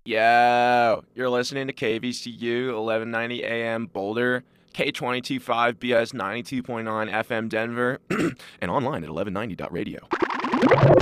Yo, you're listening to KVCU 1190 AM Boulder, K225 BS 92.9 FM Denver, and online at 1190.radio.